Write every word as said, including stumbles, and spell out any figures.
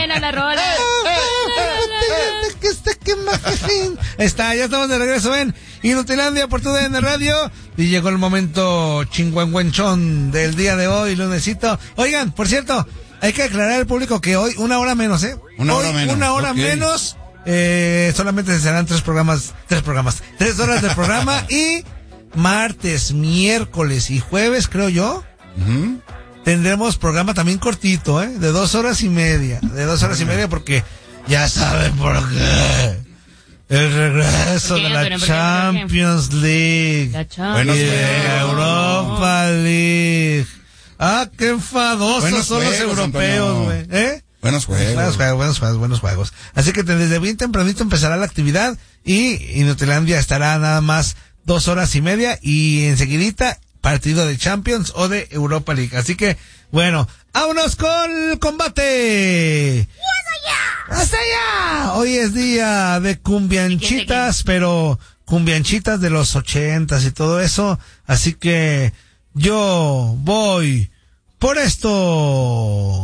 buena la rola. Está, ya estamos de regreso en Inutilandia por tu D N Radio y llegó el momento chingüengüenchón del día de hoy, lunesito. Oigan, por cierto, hay que aclarar al público que hoy una hora menos, ¿eh? Una hoy, hora menos. Una hora okay. menos. Eh, solamente serán tres programas, tres programas, tres horas de programa y martes, miércoles y jueves, creo yo. Uh-huh. Tendremos programa también cortito, ¿eh? De dos horas y media, de dos horas uh-huh. y media porque ya saben por qué. El regreso ¿Por qué? de la Pero, ¿por qué? Champions League La Champions. y de Buenos Europa League. Ah, qué enfadosos Buenos son juegos, los europeos, güey. ¿Eh? Buenos juegos. Buenos juegos, buenos juegos, buenos juegos. Así que desde bien tempranito empezará la actividad y Inutilandia estará nada más dos horas y media y enseguidita partido de Champions o de Europa League. Así que, bueno, vámonos con el combate. ¡Hasta allá! Hoy es día de cumbianchitas, pero cumbianchitas de los ochentas y todo eso. Así que yo voy por esto.